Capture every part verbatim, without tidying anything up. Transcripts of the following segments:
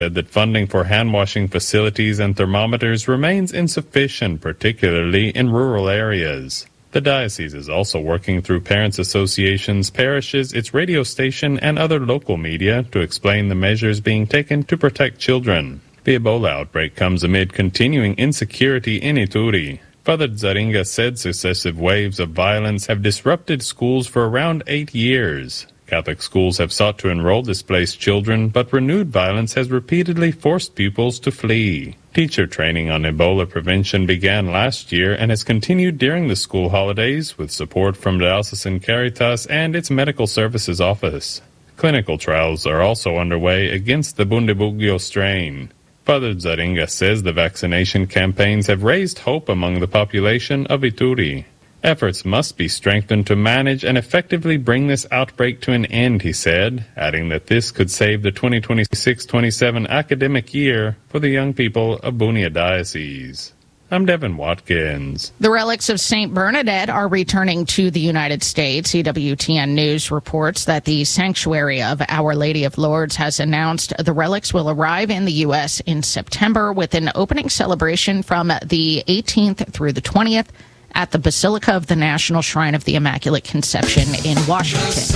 said that funding for hand-washing facilities and thermometers remains insufficient, particularly in rural areas. The diocese is also working through parents' associations, parishes, its radio station, and other local media to explain the measures being taken to protect children. The Ebola outbreak comes amid continuing insecurity in Ituri. Father Zaringa said successive waves of violence have disrupted schools for around eight years. Catholic schools have sought to enroll displaced children, but renewed violence has repeatedly forced pupils to flee. Teacher training on Ebola prevention began last year and has continued during the school holidays with support from Diocesan Caritas and its Medical Services Office. Clinical trials are also underway against the Bundibugyo strain. Father Zaringa says the vaccination campaigns have raised hope among the population of Ituri. Efforts must be strengthened to manage and effectively bring this outbreak to an end, he said, adding that this could save the twenty twenty-six twenty-seven academic year for the young people of Bunia Diocese. I'm Devin Watkins. The relics of Saint Bernadette are returning to the United States. E W T N News reports that the Sanctuary of Our Lady of Lourdes has announced the relics will arrive in the U S in September with an opening celebration from the eighteenth through the twentieth at the Basilica of the National Shrine of the Immaculate Conception in Washington.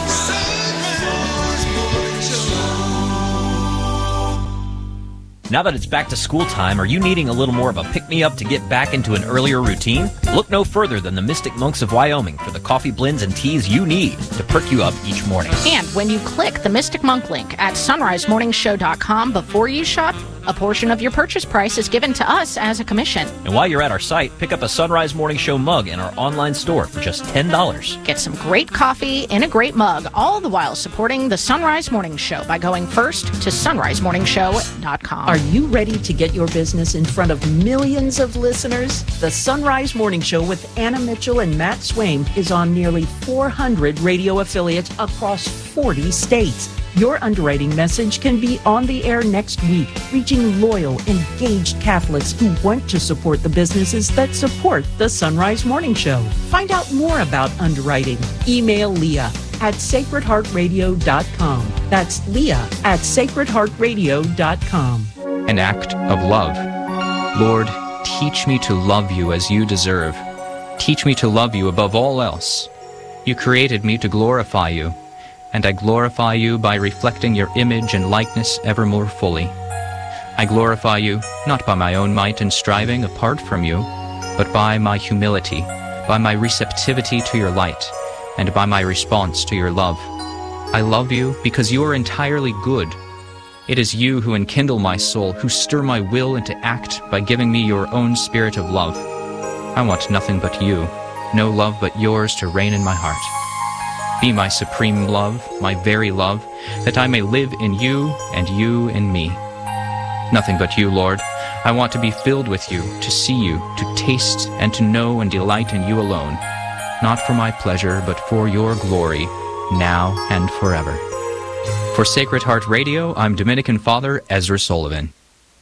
Now that it's back to school time, are you needing a little more of a pick-me-up to get back into an earlier routine? Look no further than the Mystic Monks of Wyoming for the coffee blends and teas you need to perk you up each morning. And when you click the Mystic Monk link at sunrise morning show dot com before you shop, a portion of your purchase price is given to us as a commission. And while you're at our site, pick up a Sunrise Morning Show mug in our online store for just ten dollars. Get some great coffee in a great mug, all the while supporting the Sunrise Morning Show by going first to sunrise morning show dot com. Are you ready to get your business in front of millions of listeners? The Sunrise Morning Show with Anna Mitchell and Matt Swaim is on nearly four hundred radio affiliates across forty states. Your underwriting message can be on the air next week, reaching loyal, engaged Catholics who want to support the businesses that support the Sunrise Morning Show. Find out more about underwriting. Email Leah at sacred heart radio dot com. That's Leah at sacred heart radio dot com. An act of love. Lord, teach me to love you as you deserve. Teach me to love you above all else. You created me to glorify you, and I glorify you by reflecting your image and likeness ever more fully. I glorify you not by my own might and striving apart from you, but by my humility, by my receptivity to your light, and by my response to your love. I love you because you are entirely good. It is you who enkindle my soul, who stir my will into act by giving me your own spirit of love. I want nothing but you, no love but yours to reign in my heart. Be my supreme love, my very love, that I may live in you and you in me. Nothing but you, Lord. I want to be filled with you, to see you, to taste and to know and delight in you alone, not for my pleasure, but for your glory, now and forever. For Sacred Heart Radio, I'm Dominican Father Ezra Sullivan.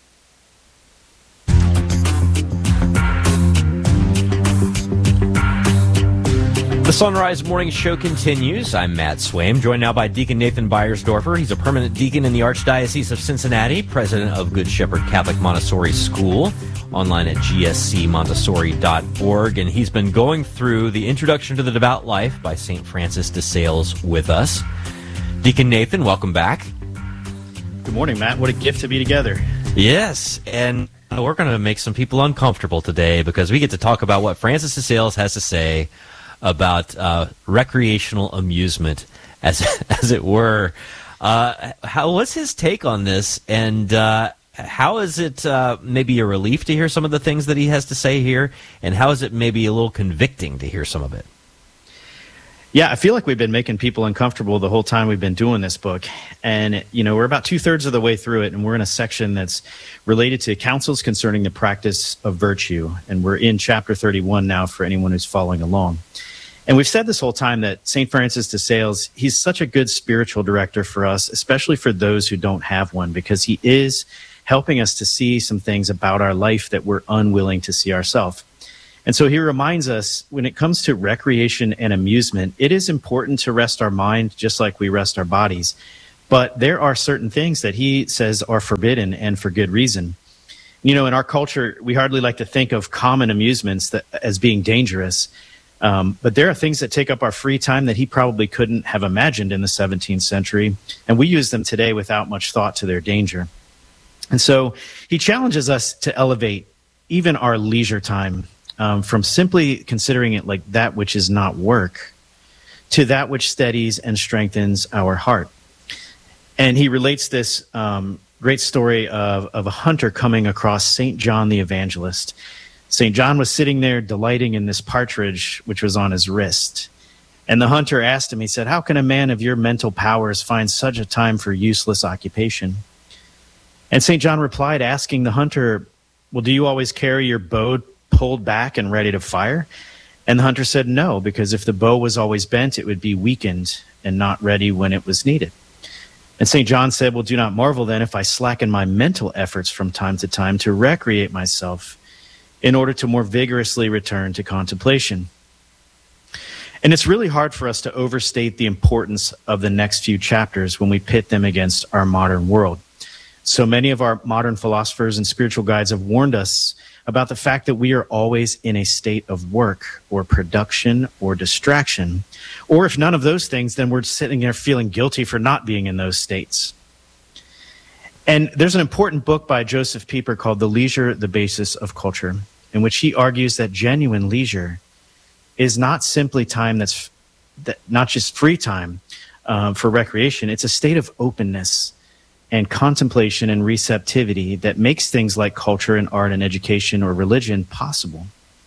The Sunrise Morning Show continues. I'm Matt Swaim, joined now by Deacon Nathan Beiersdorfer. He's a permanent deacon in the Archdiocese of Cincinnati, president of Good Shepherd Catholic Montessori School, online at g s c montessori dot org, and he's been going through the Introduction to the Devout Life by Saint Francis de Sales with us. Deacon Nathan, welcome back. Good morning, Matt. What a gift to be together. Yes, and we're going to make some people uncomfortable today because we get to talk about what Francis de Sales has to say about uh, recreational amusement, as as it were. Uh, how what's his take on this, and uh, how is it uh, maybe a relief to hear some of the things that he has to say here, and how is it maybe a little convicting to hear some of it? Yeah, I feel like we've been making people uncomfortable the whole time we've been doing this book. And, you know, we're about two-thirds of the way through it, and we're in a section that's related to counsels concerning the practice of virtue. And we're in chapter thirty-one now for anyone who's following along. And we've said this whole time that Saint Francis de Sales, he's such a good spiritual director for us, especially for those who don't have one, because he is helping us to see some things about our life that we're unwilling to see ourselves. And so he reminds us, when it comes to recreation and amusement, it is important to rest our mind just like we rest our bodies. But there are certain things that he says are forbidden, and for good reason. You know, in our culture, we hardly like to think of common amusements that, as being dangerous. Um, but there are things that take up our free time that he probably couldn't have imagined in the seventeenth century. And we use them today without much thought to their danger. And so he challenges us to elevate even our leisure time um, from simply considering it like that which is not work to that which steadies and strengthens our heart. And he relates this um, great story of, of a hunter coming across Saint John the Evangelist. Saint John was sitting there delighting in this partridge which was on his wrist. And the hunter asked him, he said, "How can a man of your mental powers find such a time for useless occupation?" And Saint John replied, asking the hunter, "Well, do you always carry your bow pulled back and ready to fire?" And the hunter said, "No, because if the bow was always bent, it would be weakened and not ready when it was needed." And Saint John said, "Well, do not marvel then if I slacken my mental efforts from time to time to recreate myself in order to more vigorously return to contemplation." And it's really hard for us to overstate the importance of the next few chapters when we pit them against our modern world. So many of our modern philosophers and spiritual guides have warned us about the fact that we are always in a state of work or production or distraction. Or if none of those things, then we're sitting there feeling guilty for not being in those states. And there's an important book by Joseph Pieper called The Leisure, the Basis of Culture, in which he argues that genuine leisure is not simply time that's that, not just free time um, for recreation. It's a state of openness and contemplation and receptivity that makes things like culture and art and education or religion possible.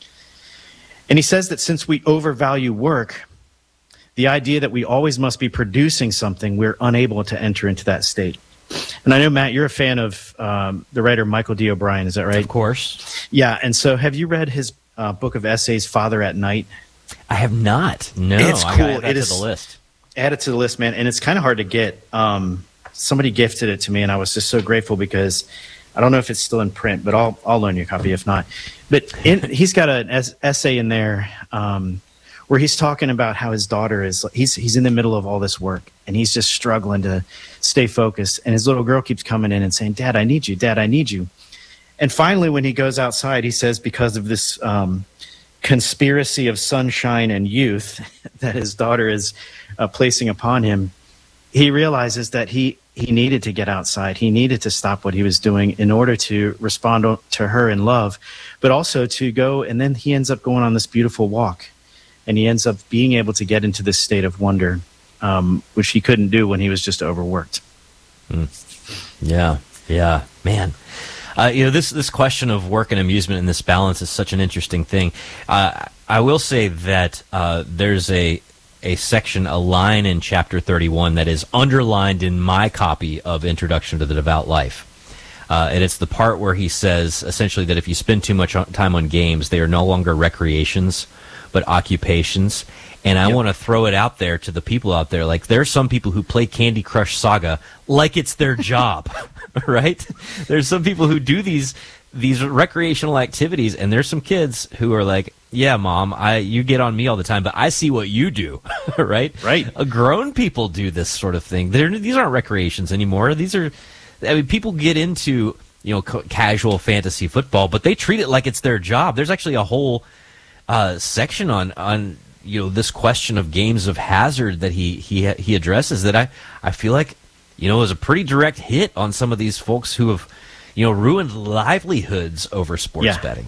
And he says that since we overvalue work, the idea that we always must be producing something, we're unable to enter into that state. And I know, Matt, you're a fan of um, the writer Michael D. O'Brien, is that right? Of course. Yeah, and so have you read his uh, book of essays, Father at Night? I have not. No, it's I cool. gotta add that it to is the list. Add it to the list, man. And it's kind of hard to get. Um, somebody gifted it to me, and I was just so grateful because I don't know if it's still in print, but I'll I'll loan you a copy if not. But in, he's got an es- essay in there um, where he's talking about how his daughter is. He's he's in the middle of all this work, and he's just struggling to stay focused. And his little girl keeps coming in and saying, "Dad, I need you. Dad, I need you." And finally, when he goes outside, he says, because of this um, conspiracy of sunshine and youth that his daughter is uh, placing upon him, he realizes that he, he needed to get outside. He needed to stop what he was doing in order to respond to her in love, but also to go. And then he ends up going on this beautiful walk, and he ends up being able to get into this state of wonder, um, which he couldn't do when he was just overworked. Mm. Yeah, yeah, man. Uh, you know, this this question of work and amusement and this balance is such an interesting thing. Uh, I will say that uh, there's a a section, a line in chapter thirty-one that is underlined in my copy of Introduction to the Devout Life. Uh, and it's the part where he says, essentially, that if you spend too much time on games, they are no longer recreations, but occupations. And I yep. want to throw it out there to the people out there. Like, there are some people who play Candy Crush Saga like it's their job, right? There's some people who do these these recreational activities, and there's some kids who are like, yeah, Mom, I you get on me all the time, but I see what you do, right? Right. Uh, grown people do this sort of thing. They're, these aren't recreations anymore. These are, I mean, people get into, you know, ca- casual fantasy football, but they treat it like it's their job. There's actually a whole uh, section on on you know, this question of games of hazard that he he he addresses that I, I feel like, you know, is a pretty direct hit on some of these folks who have, you know, ruined livelihoods over sports yeah. betting.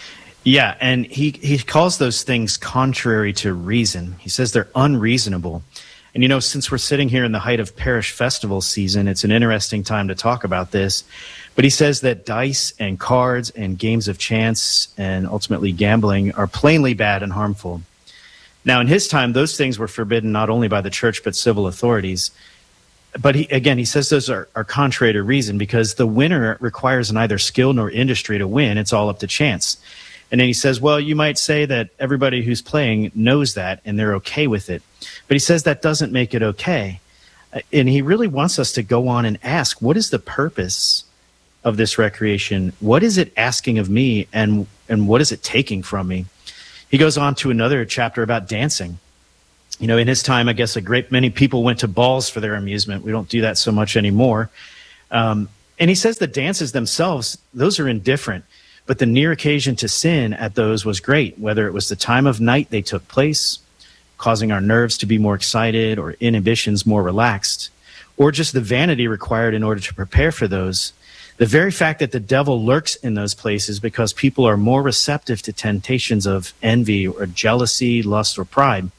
Yeah, and he, he calls those things contrary to reason. He says they're unreasonable. And, you know, since we're sitting here in the height of parish festival season, it's an interesting time to talk about this. But he says that dice and cards and games of chance and ultimately gambling are plainly bad and harmful. Now, in his time, those things were forbidden not only by the church but civil authorities. But he, again, he says those are, are contrary to reason because the winner requires neither skill nor industry to win. It's all up to chance. And then he says, well, you might say that everybody who's playing knows that and they're okay with it. But he says that doesn't make it okay. And he really wants us to go on and ask, what is the purpose of this recreation? What is it asking of me, and and what is it taking from me? He goes on to another chapter about dancing. You know, in his time, I guess a great many people went to balls for their amusement. We don't do that so much anymore. Um, and he says the dances themselves, those are indifferent. But the near occasion to sin at those was great, whether it was the time of night they took place, causing our nerves to be more excited or inhibitions more relaxed, or just the vanity required in order to prepare for those. The very fact that the devil lurks in those places because people are more receptive to temptations of envy or jealousy, lust, or pride.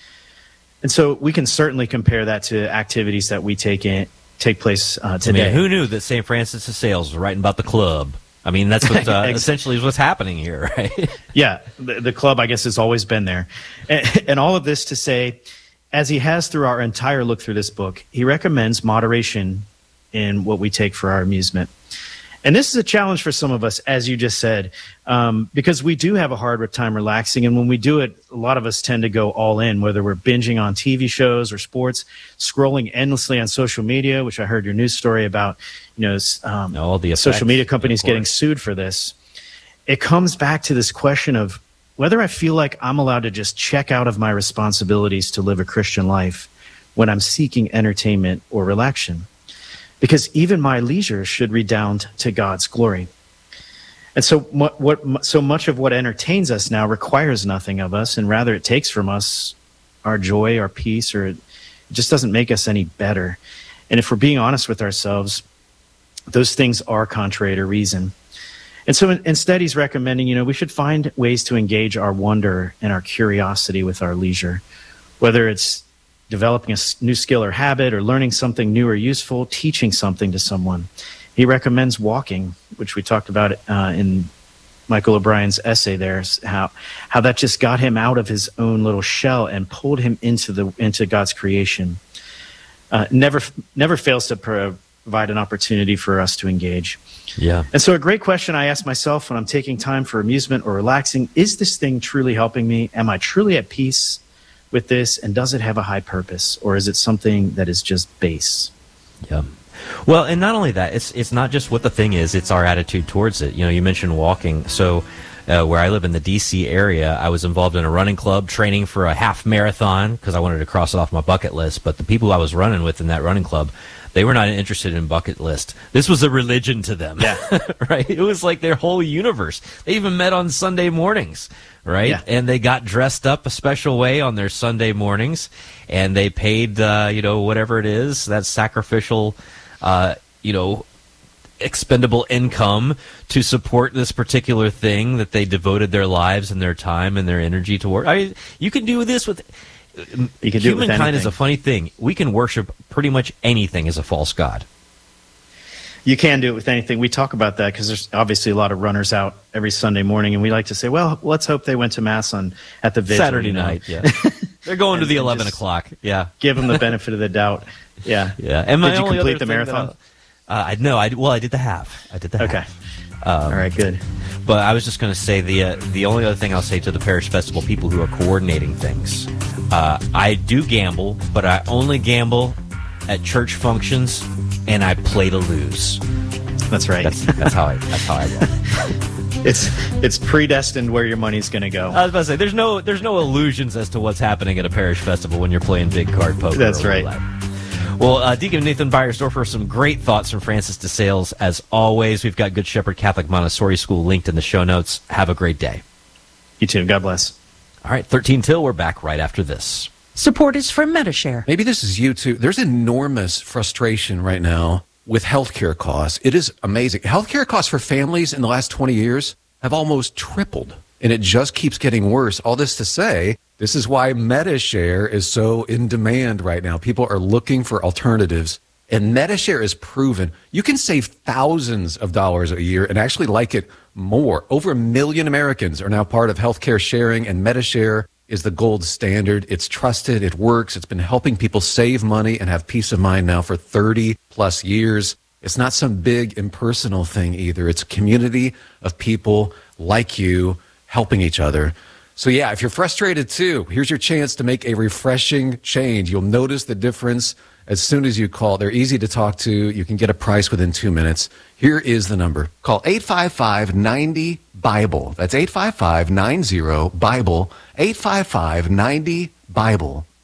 And so we can certainly compare that to activities that we take in, take place uh, today. I mean, who knew that Saint Francis of Sales was writing about the club? I mean, that's what uh, essentially is what's happening here, right? Yeah, the, the club, I guess, has always been there. And, and all of this to say, as he has through our entire look through this book, he recommends moderation in what we take for our amusement. And this is a challenge for some of us, as you just said, um, because we do have a hard time relaxing. And when we do it, a lot of us tend to go all in, whether we're binging on T V shows or sports, scrolling endlessly on social media, which I heard your news story about, you know, um, all the effects, social media companies getting sued for this. It comes back to this question of whether I feel like I'm allowed to just check out of my responsibilities to live a Christian life when I'm seeking entertainment or relaxation. Because even my leisure should redound to God's glory. And so what, what, so much of what entertains us now requires nothing of us, and rather it takes from us our joy, our peace, or it just doesn't make us any better. And if we're being honest with ourselves, those things are contrary to reason. And so instead he's recommending, you know, we should find ways to engage our wonder and our curiosity with our leisure, whether it's developing a new skill or habit, or learning something new or useful, teaching something to someone. He recommends walking, which we talked about uh, in Michael O'Brien's essay there, how how that just got him out of his own little shell and pulled him into the into God's creation. Uh, never never fails to provide an opportunity for us to engage. Yeah. And so a great question I ask myself when I'm taking time for amusement or relaxing, is this thing truly helping me? Am I truly at peace with this, and does it have a high purpose, or is it something that is just base? Yeah. Well, and not only that, it's it's not just what the thing is, it's our attitude towards it. You know, you mentioned walking. So uh, where I live in the D C area, I was involved in a running club, training for a half marathon because I wanted to cross it off my bucket list. But the people I was running with in that running club, they were not interested in bucket list. This was a religion to them. Yeah. Right? It was like their whole universe. They even met on Sunday mornings. Right? Yeah. And they got dressed up a special way on their Sunday mornings, and they paid, uh, you know, whatever it is, that sacrificial, uh, you know, expendable income to support this particular thing that they devoted their lives and their time and their energy toward. I mean, you can do this with... You can do it with Humankind is anything. a funny thing. We can worship pretty much anything as a false god. You can do it with anything. We talk about that because there's obviously a lot of runners out every Sunday morning, and we like to say, well, let's hope they went to Mass on at the vigil. Saturday you know? night, yeah. They're going to And- the and eleven just o'clock, yeah. Give them the benefit of the doubt. Yeah. Yeah. And my Did you only complete other the thing marathon? that I- Uh, I no, I well, I did the half. I did the Okay. half. Um, All right, good. But I was just going to say the uh, the only other thing I'll say to the parish festival people who are coordinating things. Uh, I do gamble, but I only gamble at church functions, and I play to lose. That's right. That's that's how I that's how I roll. It's it's predestined where your money's going to go. I was about to say there's no there's no illusions as to what's happening at a parish festival when you're playing big card poker. That's or right. roulette. Well, uh, Deacon Nathan Beiersdorfer, some great thoughts from Francis de Sales. As always, we've got Good Shepherd Catholic Montessori School linked in the show notes. Have a great day. You too. God bless. All right, thirteen till. We're back right after this. Support is from Metashare. Maybe this is you too. There's enormous frustration right now with healthcare costs. It is amazing. Healthcare costs for families in the last twenty years have almost tripled, and it just keeps getting worse. All this to say, this is why Metashare is so in demand right now. People are looking for alternatives, and Metashare is proven. You can save thousands of dollars a year and actually like it more. Over a million Americans are now part of healthcare sharing, and Metashare is the gold standard. It's trusted. It works. It's been helping people save money and have peace of mind now for thirty plus years. It's not some big impersonal thing either. It's a community of people like you helping each other. So yeah, if you're frustrated too, here's your chance to make a refreshing change. You'll notice the difference as soon as you call. They're easy to talk to. You can get a price within two minutes. Here is the number. Call eight five five, nine zero, BIBLE. That's eight five five, nine zero, BIBLE. eight five five, nine zero, BIBLE.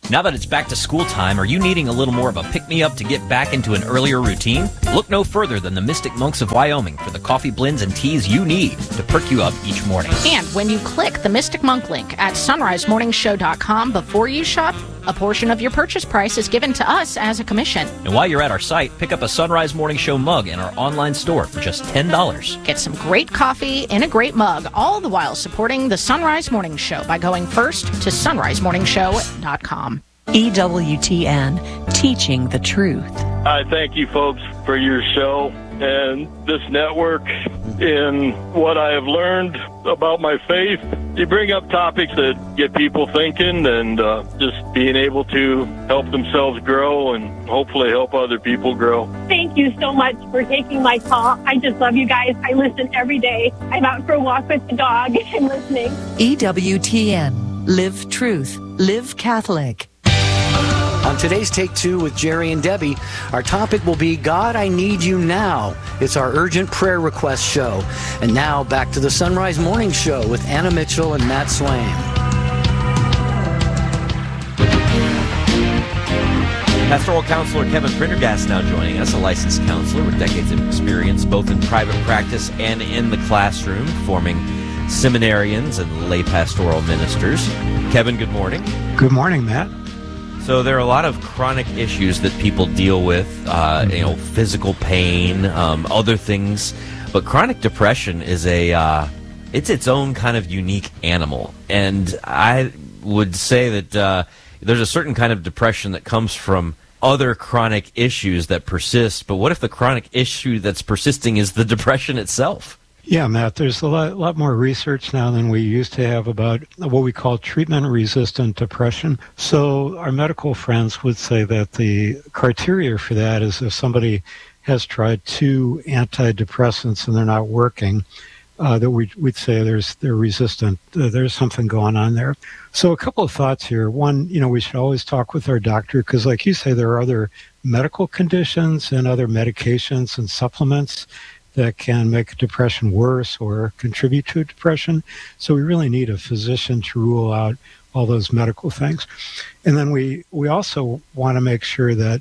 Now that it's back to school time, are you needing a little more of a pick-me-up to get back into an earlier routine? Look no further than the Mystic Monks of Wyoming for the coffee blends and teas you need to perk you up each morning. And when you click the Mystic Monk link at sunrise morning show dot com before you shop, a portion of your purchase price is given to us as a commission. And while you're at our site, pick up a Sunrise Morning Show mug in our online store for just ten dollars. Get some great coffee in a great mug, all the while supporting the Sunrise Morning Show by going first to sunrise morning show dot com. E W T N, teaching the truth. I thank you folks for your show and this network in what I have learned about my faith. You bring up topics that get people thinking and uh, just being able to help themselves grow and hopefully help other people grow. Thank you so much for taking my call. I just love you guys. I listen every day. I'm out for a walk with the dog and listening. E W T N, live truth, live Catholic. On today's Take Two with Jerry and Debbie, our topic will be God, I Need You Now. It's our urgent prayer request show. And now back to the Sunrise Morning Show with Anna Mitchell and Matt Swain. Pastoral counselor Kevin Prendergast now joining us, a licensed counselor with decades of experience both in private practice and in the classroom, forming seminarians and lay pastoral ministers. Kevin, good morning. Good morning, Matt. So there are a lot of chronic issues that people deal with, uh, you know, physical pain, um, other things. But chronic depression is a, uh, it's its own kind of unique animal. And I would say that uh, there's a certain kind of depression that comes from other chronic issues that persist. But what if the chronic issue that's persisting is the depression itself? Yeah, Matt, there's a lot, lot more research now than we used to have about what we call treatment-resistant depression. So our medical friends would say that the criteria for that is if somebody has tried two antidepressants and they're not working, uh, that we, we'd say there's they're resistant. Uh, there's something going on there. So a couple of thoughts here. One, you know, we should always talk with our doctor because, like you say, there are other medical conditions and other medications and supplements that can make depression worse or contribute to depression. So we really need a physician to rule out all those medical things. And then we, we also want to make sure that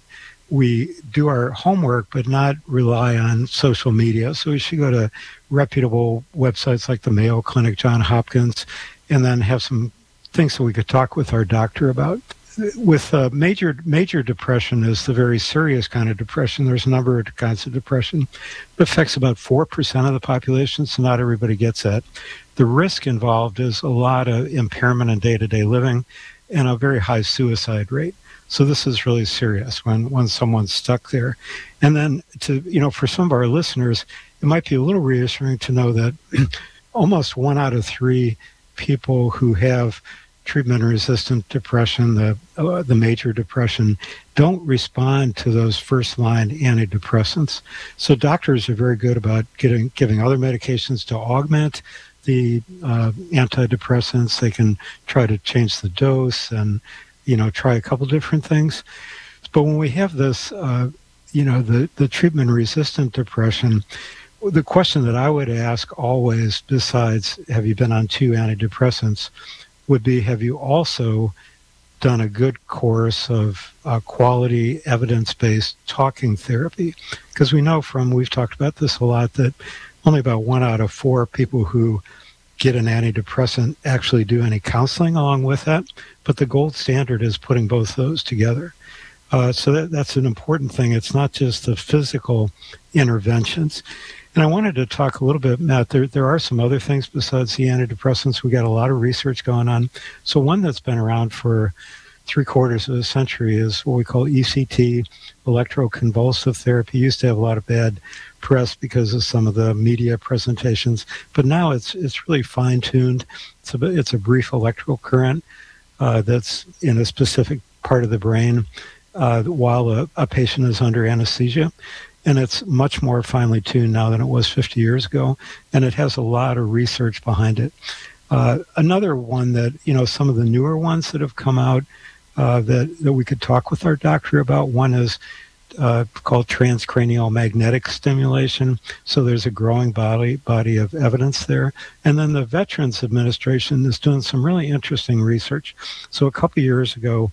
we do our homework but not rely on social media. So we should go to reputable websites like the Mayo Clinic, Johns Hopkins, and then have some things that we could talk with our doctor about. With uh, major major depression is the very serious kind of depression. There's a number of kinds of depression. It affects about four percent of the population, so not everybody gets that. The risk involved is a lot of impairment in day-to-day living and a very high suicide rate. So this is really serious when, when someone's stuck there. And then, to you know, for some of our listeners, it might be a little reassuring to know that almost one out of three people who have treatment-resistant depression, the uh, the major depression, don't respond to those first-line antidepressants. So doctors are very good about getting giving other medications to augment the uh, antidepressants. They can try to change the dose and, you know, try a couple different things. But when we have this, uh, you know, the, the treatment-resistant depression, the question that I would ask always, besides have you been on two antidepressants, would be, have you also done a good course of uh, quality evidence-based talking therapy? Because we know from, we've talked about this a lot, that only about one out of four people who get an antidepressant actually do any counseling along with that. But the gold standard is putting both those together. Uh, so that, that's an important thing. It's not just the physical interventions. And I wanted to talk a little bit, Matt, there there are some other things besides the antidepressants. We got a lot of research going on. So one that's been around for three quarters of a century is what we call E C T, electroconvulsive therapy. Used to have a lot of bad press because of some of the media presentations, but now it's it's really fine-tuned. It's a, it's a brief electrical current uh, that's in a specific part of the brain uh, while a, a patient is under anesthesia. And it's much more finely tuned now than it was fifty years ago, and it has a lot of research behind it. Uh, another one that, you know, some of the newer ones that have come out uh, that, that we could talk with our doctor about, one is uh, called transcranial magnetic stimulation. So there's a growing body, body of evidence there. And then the Veterans Administration is doing some really interesting research. So a couple years ago,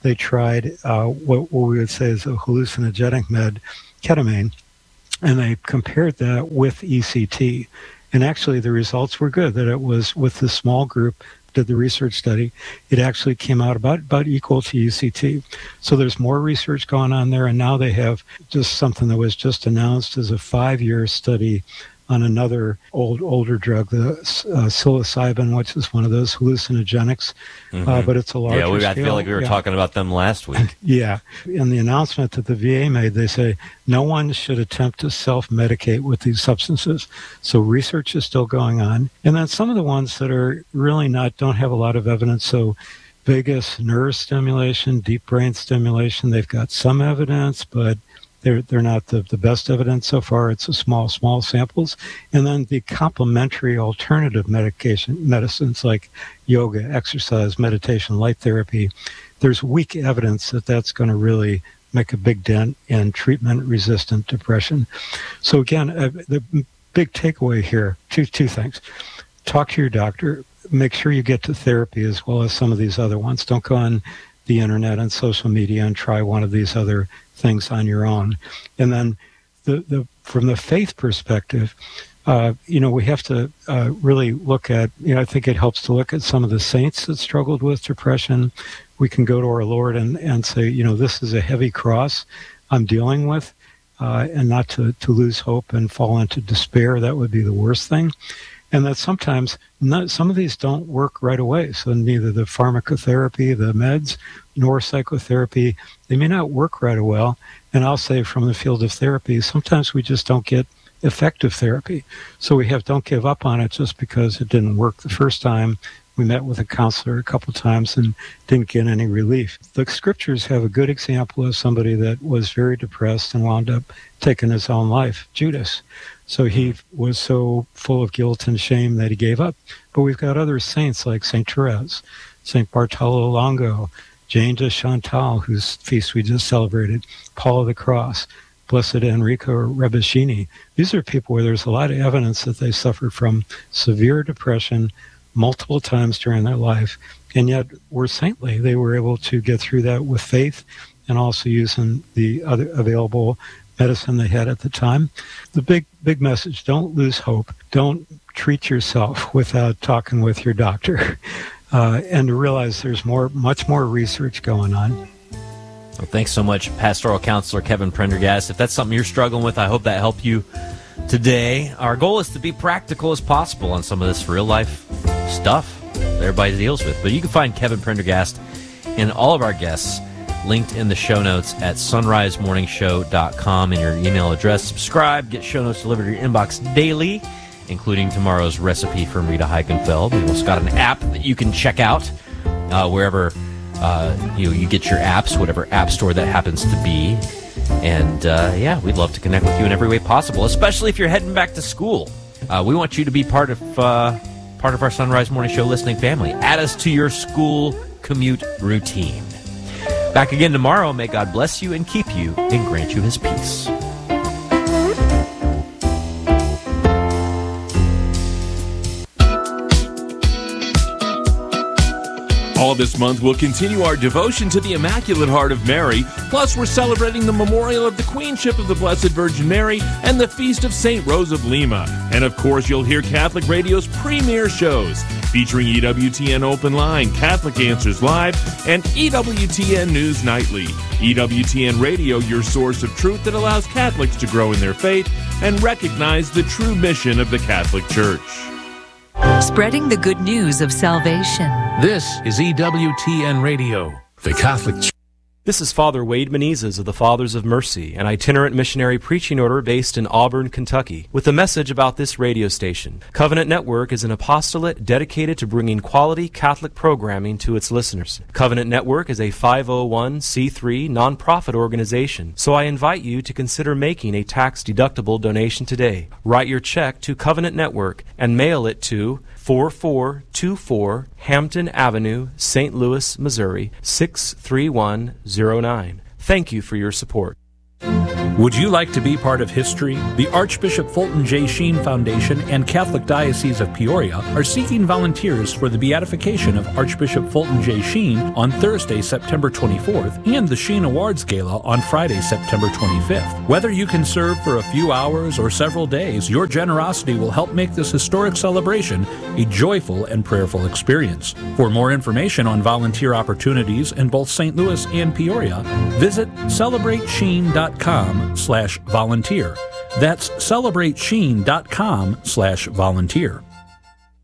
they tried uh, what, what we would say is a hallucinogenic med, ketamine, and they compared that with E C T. And actually the results were good, that it was with the small group did the research study, it actually came out about, about equal to E C T. So there's more research going on there, and now they have just something that was just announced as a five-year study on another old older drug, the uh, psilocybin, which is one of those hallucinogenics, mm-hmm. uh, but it's a larger Yeah, we, I scale. feel like we were yeah. talking about them last week. Yeah. In the announcement that the V A made, they say no one should attempt to self-medicate with these substances. So research is still going on. And then some of the ones that are really not, don't have a lot of evidence. So vagus nerve stimulation, deep brain stimulation, they've got some evidence, but They're they're not the, the best evidence so far. It's a small, small samples. And then the complementary alternative medication medicines like yoga, exercise, meditation, light therapy, there's weak evidence that that's going to really make a big dent in treatment-resistant depression. So again, uh, the big takeaway here, two two things. Talk to your doctor. Make sure you get to therapy as well as some of these other ones. Don't go on the internet and social media and try one of these other things on your own. And then the, the from the faith perspective, uh, you know, we have to uh, really look at, you know, I think it helps to look at some of the saints that struggled with depression. We can go to our Lord and, and say, you know, this is a heavy cross I'm dealing with, uh, and not to, to lose hope and fall into despair. That would be the worst thing. And that sometimes not, some of these don't work right away. So neither the pharmacotherapy, the meds, nor psychotherapy, they may not work right away. And I'll say from the field of therapy, sometimes we just don't get effective therapy. So we have don't give up on it just because it didn't work the first time. We met with a counselor a couple times and didn't get any relief. The scriptures have a good example of somebody that was very depressed and wound up taking his own life, Judas. So he was so full of guilt and shame that he gave up. But we've got other saints like Saint Therese, Saint Bartolo Longo, Jane de Chantal, whose feast we just celebrated, Paul of the Cross, Blessed Enrico Rebuscini. These are people where there's a lot of evidence that they suffered from severe depression multiple times during their life, and yet were saintly. They were able to get through that with faith and also using the other available medicine they had at the time. The big, big message, don't lose hope. Don't treat yourself without talking with your doctor. Uh, and to realize there's more, much more research going on. Well, thanks so much, Pastoral Counselor Kevin Prendergast. If that's something you're struggling with, I hope that helped you today. Our goal is to be practical as possible on some of this real-life stuff that everybody deals with. But you can find Kevin Prendergast and all of our guests linked in the show notes at sunrise morning show dot com in your email address. Subscribe, get show notes delivered to your inbox daily, including tomorrow's recipe from Rita Heikenfeld. We've also got an app that you can check out uh, wherever uh, you, you get your apps, whatever app store that happens to be. And, uh, yeah, we'd love to connect with you in every way possible, especially if you're heading back to school. Uh, we want you to be part of uh, part of our Sunrise Morning Show listening family. Add us to your school commute routine. Back again tomorrow. May God bless you and keep you and grant you his peace. All this month, we'll continue our devotion to the Immaculate Heart of Mary. Plus, we're celebrating the memorial of the Queenship of the Blessed Virgin Mary and the Feast of Saint Rose of Lima. And of course, you'll hear Catholic Radio's premier shows featuring E W T N Open Line, Catholic Answers Live, and E W T N News Nightly. E W T N Radio, your source of truth that allows Catholics to grow in their faith and recognize the true mission of the Catholic Church. Spreading the good news of salvation. This is E W T N Radio, the Catholic Church. This is Father Wade Menezes of the Fathers of Mercy, an itinerant missionary preaching order based in Auburn, Kentucky, with a message about this radio station. Covenant Network is an apostolate dedicated to bringing quality Catholic programming to its listeners. Covenant Network is a five oh one c three nonprofit organization, so I invite you to consider making a tax-deductible donation today. Write your check to Covenant Network and mail it to four four two four Hampton Avenue, Saint Louis, Missouri, six three one zero nine. Thank you for your support. Would you like to be part of history? The Archbishop Fulton J. Sheen Foundation and Catholic Diocese of Peoria are seeking volunteers for the beatification of Archbishop Fulton J. Sheen on Thursday, September twenty-fourth, and the Sheen Awards Gala on Friday, September twenty-fifth. Whether you can serve for a few hours or several days, your generosity will help make this historic celebration a joyful and prayerful experience. For more information on volunteer opportunities in both Saint Louis and Peoria, visit celebrate sheen dot com slash volunteer. That's celebrate sheen dot com slash volunteer.